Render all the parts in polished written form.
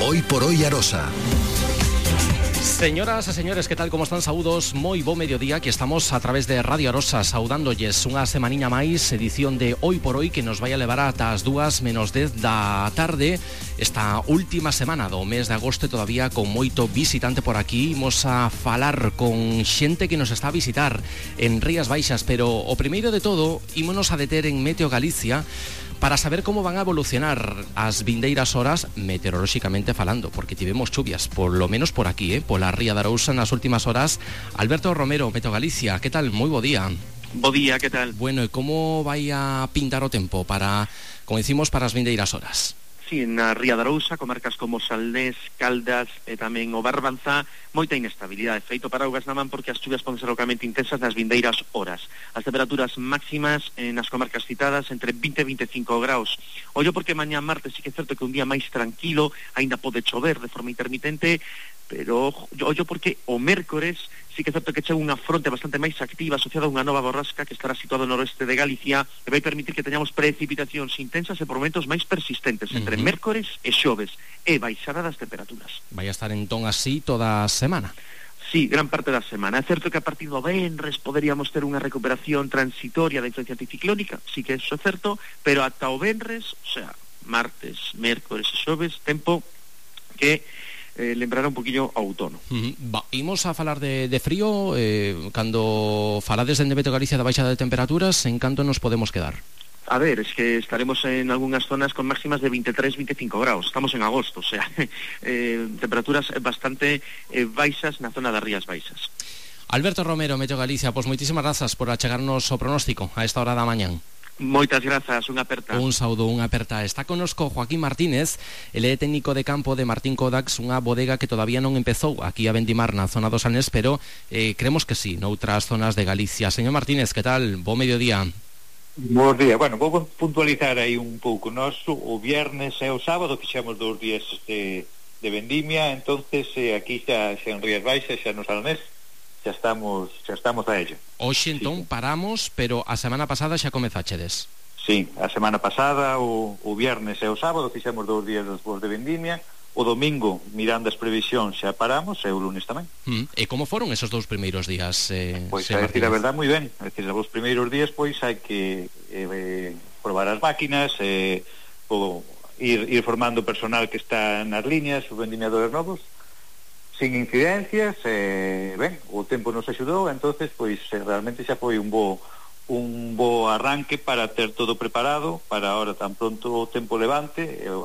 Hoy por hoy Arosa. Señoras e señores, que tal, como están? Saúdos, moi bo mediodía. Aquí estamos a través de Radio Arosa saudándoles unha semaniña máis, edición de Hoy por Hoy, que nos vai a levar ata as 2:10 da tarde. Esta última semana do mes de agosto, todavía con moito visitante por aquí. Imos a falar con xente que nos está a visitar en Rías Baixas, pero o primeiro de todo, ímonos a deter en Meteo Galicia para saber como van a evolucionar as vindeiras horas meteorolóxicamente falando, porque tivemos chuvias, por lo menos por aquí, pola Ría de Arousa nas últimas horas. Alberto Romero, Meteo Galicia, que tal? Moi bo día. Bo día, que tal? Bueno, e como vai a pintar o tempo para, como decimos, para as vindeiras horas? Sí, na Ría de Arousa, comarcas como Salnés, Caldas e tamén o Barbanza, moita inestabilidade, feito para augas na man, porque as chuvias poden ser localmente intensas nas vindeiras horas. As temperaturas máximas nas comarcas citadas entre 20 e 25 graus. Ollo porque mañá martes sí que é certo que un día máis tranquilo, aínda pode chover de forma intermitente, pero ollo porque o mércores sí que é certo que chega unha fronte bastante máis activa asociada a unha nova borrasca que estará situada no noroeste de Galicia, e vai permitir que teñamos precipitacións intensas e por momentos máis persistentes entre mércores e xoves, e baixada das temperaturas. Vai a estar entón así toda a semana? Sí, gran parte da semana. É certo que a partir do venres poderíamos ter unha recuperación transitoria da influencia anticiclónica, sí que eso é certo, pero ata o venres, o sea, martes, mércores e xoves, tempo que lembrará un poquillo ao outono. Imos a falar de frío, cando falades en Meteo Galicia da baixada de temperaturas, en canto nos podemos quedar? A ver, es que estaremos en algunhas zonas con máximas de 23-25 graus. Estamos en agosto, o sea, temperaturas bastante baixas na zona das Rías Baixas. Alberto Romero, Meteo Galicia, pois moitísimas grazas por achegarnos o pronóstico a esta hora da mañán. Moitas grazas, unha aperta. Un saúdo, unha aperta. Está conosco Joaquín Martínez, ele é técnico de campo de Martín Kodax, unha bodega que todavía non empezou aquí a vendimar na zona do Salnés, pero creemos que sí, noutras zonas de Galicia. Señor Martínez, que tal? Bo mediodía. Bos días. Bueno, vou puntualizar aí un pouco. Nos o viernes e o sábado fixemos 2 días de vendimia, entonces aquí xa en Rías Baixas, xa no Salnés, xa estamos a ello. Hoxe entón paramos, pero a semana pasada xa comezáchedes. Sí, a semana pasada o viernes e o sábado fixemos 2 días despois de vendimia. O domingo, mirando as previsións, xa paramos, e o lunes tamén. E como foron esos 2 primeiros días? Pois, a decir a verdad, moi ben. É dicir, os primeiros días, pois, hai que probar as máquinas, ir formando personal que está nas líneas, os vendimiadores novos, sin incidencias, ben, o tempo nos axudou, entonces, pois, realmente xa foi un bo arranque para ter todo preparado, para ahora tan pronto o tempo levante,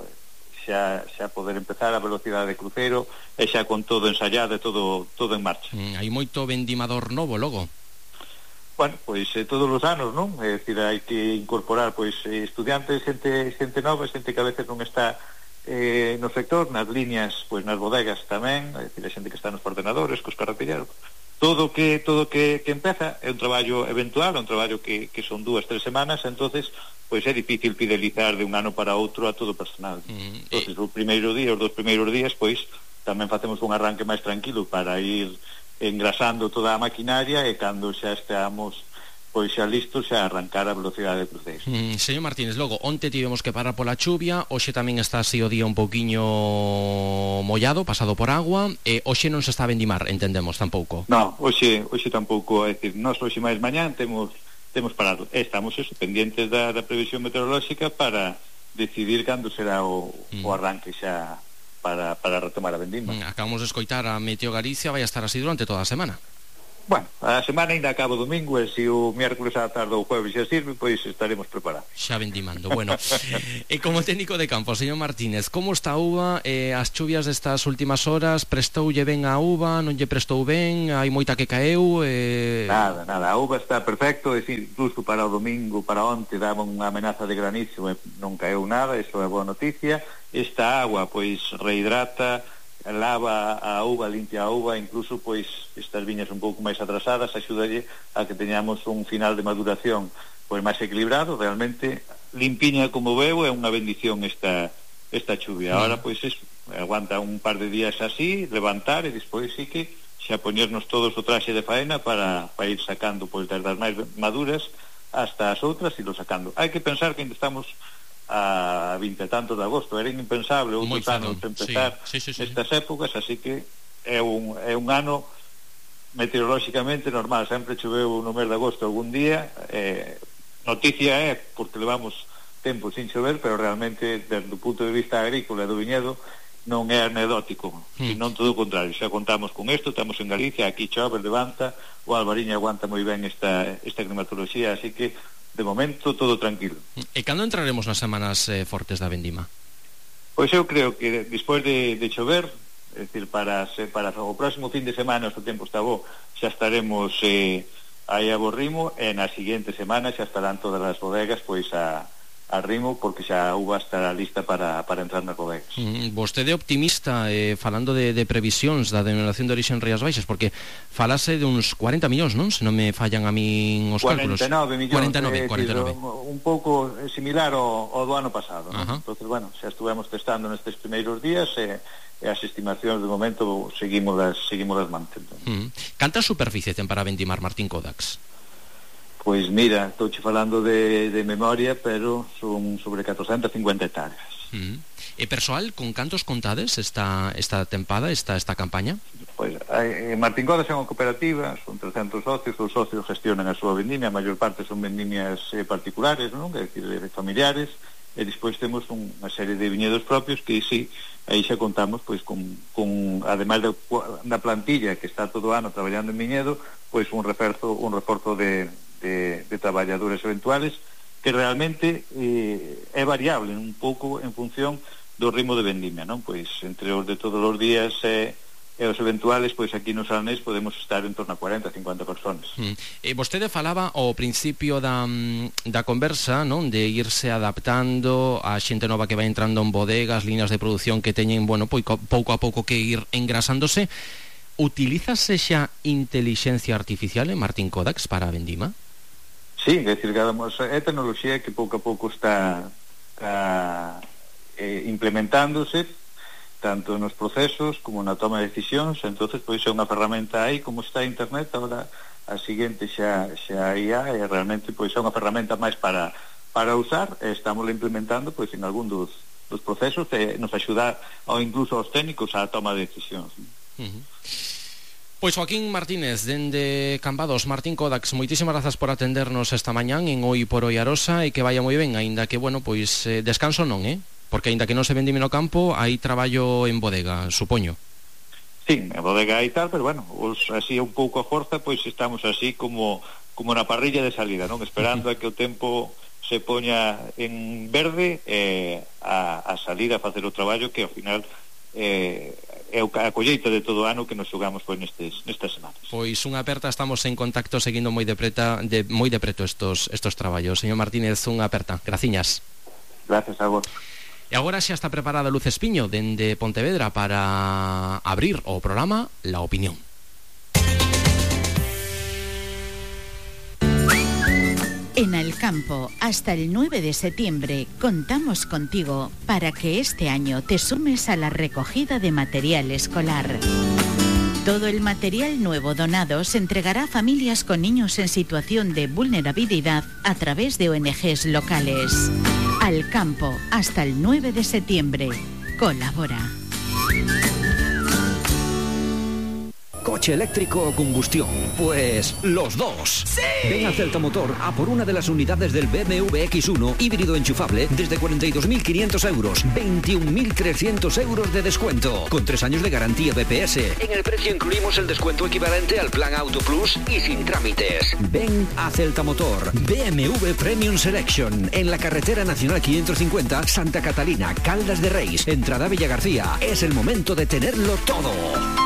xa poder empezar a velocidade de crucero e xa con todo ensayado e todo en marcha. Hai moito vendimador novo logo? Bueno, pois todos os anos, non? É dicir, hai que incorporar pois estudiantes, xente nova, xente que a veces non está no sector, nas líneas, pois nas bodegas tamén, é dicir, a xente que está nos ordenadores, cos carretilleros. Todo que empeza é un traballo eventual, un traballo que son 2-3 semanas, entonces pois é difícil fidelizar de un ano para outro a todo o personal. Entonces os 2 primeiros días pois tamén facemos un arranque máis tranquilo para ir engrasando toda a maquinaria, e cando xa estamos pois xa listos xa arrancar a velocidade de cruceiro. Señor Martínez, logo, onte tivemos que parar pola chuvia, hoxe tamén está así o día un poquinho mollado, pasado por agua, e hoxe non se está a vendimar, entendemos, tampouco. No, hoxe tampouco, é dicir, nós hoxe máis mañán temos parado. Estamos pendientes da previsión meteorolóxica para decidir cando será o arranque xa para retomar a vendima. Acabamos de escoitar a Meteo Galicia, vai a estar así durante toda a semana. Bueno, a semana ainda acaba o domingo, e se o miércoles á tarde ou jueves xa sirve, pois estaremos preparados. Xa vendimando. Bueno, e como técnico de campo, señor Martínez, como está a uva? As chuvias destas últimas horas, prestoulle ben a uva, non lle prestou ben, hai moita que caeu? Nada, a uva está perfecto, é dicir, incluso para o domingo, para onte, daba unha amenaza de granizo e non caeu nada, iso é boa noticia. Esta agua, pois, rehidrata, lava a uva, limpia a uva, incluso pois estas viñas un pouco máis atrasadas axudalle a que teñamos un final de maduración pois máis equilibrado. Realmente limpiña, como veo, é unha bendición esta chuvia. Ahora pois eso, aguanta un par de días así, levantar, e despois sí que xa poñernos todos o traxe de faena para ir sacando pois das máis maduras hasta as outras, e lo sacando. Hai que pensar que ainda estamos a 20 e tanto de agosto. Era impensable outros anos empezar estas épocas, así que é un ano meteorolóxicamente normal. Sempre choveu no mes de agosto algún día. Noticia é porque levamos tempo sin chover, pero realmente desde o punto de vista agrícola do viñedo non é anedótico, senón todo o contrario. Xa contamos con isto, estamos en Galicia, aquí chove, levanta, o Albariño aguanta moi ben esta climatoloxía, así que de momento todo tranquilo. E cando entraremos nas semanas fortes da vendima? Pois eu creo que despois de chover, é dicir, para o próximo fin de semana, o tempo está bo, xa estaremos aí a bo ritmo, e na seguinte semana xa estarán todas as bodegas pois a ritmo, porque xa a uva estará lista para entrar nas bodegas. Vostede é optimista falando de previsións da denominación de orixe en Rías Baixas, porque falase de uns 40 millóns, non? Se non me fallan a min os cálculos. 49 millóns. 49. Un pouco similar ao do ano pasado, non? Entonces, bueno, xa estuvemos testando nestes primeiros días e as estimacións de momento seguimos mantendo. Canta superficie ten para vendimar Martín Kodax? Pois mira, estou che falando de memoria, pero son sobre 450 hectáreas. E persoal, con cantos contades esta tempada, esta campaña? Pois Martín Kodax é unha cooperativa, son 300 socios, os socios gestionan a súa vendimia, a maior parte son vendimias particulares, non? É dicir, familiares, e despois temos unha serie de viñedos propios que sí, aí xa contamos pois con ademais da plantilla que está todo o ano traballando en viñedo, pois un reforzo de traballadores eventuales que realmente é variable un pouco en función do ritmo de vendimia, non? Pois entre os de todos os días e os eventuales, pois aquí no Salnés podemos estar en torno a 40-50 personas. Vostede falaba ao principio da conversa, non? De irse adaptando a xente nova que vai entrando en bodegas, líneas de produción que teñen, bueno, pouco a pouco que ir engrasándose. Utilízase xa inteligencia artificial en Martín Kodax para a vendima? Sí, é dicir, é tecnoloxía que pouco a pouco está implementándose tanto nos procesos como na toma de decisións. Entonces pois é unha ferramenta aí, como está a internet, agora a seguinte xa IA, e realmente pois é unha ferramenta máis para usar, e estamos implementando pois en algún dos procesos, e nos axuda ou incluso aos técnicos a toma de decisións. Pois Joaquín Martínez, dende Cambados, Martín Kodax, moitísimas grazas por atendernos esta mañán en Hoy por Hoy Arosa, e que vaya moi ben, aínda que, bueno, pois descanso non, porque aínda que non se vendime no campo, hai traballo en bodega, supoño. Sí, en bodega hai tal, pero bueno, así un pouco a forza, pois estamos así como na parrilla de salida, non? Esperando a que o tempo se poña en verde, a salir a facer o traballo que ao final é a colleita de todo o ano que nos xogamos pois nestas semanas. Pois unha aperta, estamos en contacto seguindo moi de preto estos traballos. Señor Martínez, unha aperta. Graciñas. Gracias a vos. E agora xa está preparada Luz Espiño dende Pontevedra para abrir o programa La Opinión. En Alcampo, hasta el 9 de septiembre, contamos contigo para que este año te sumes a la recogida de material escolar. Todo el material nuevo donado se entregará a familias con niños en situación de vulnerabilidad a través de ONGs locales. Alcampo, hasta el 9 de septiembre. Colabora. ¿Coche eléctrico o combustión? Pues los dos. ¡Sí! Ven a Celta Motor a por una de las unidades del BMW X1 híbrido enchufable desde 42.500 euros, 21.300 euros de descuento, con 3 años de garantía BPS. En el precio incluimos el descuento equivalente al plan Auto Plus y sin trámites. Ven a Celta Motor, BMW Premium Selection, en la carretera nacional 550, Santa Catalina, Caldas de Reis, entrada Villa García. Es el momento de tenerlo todo.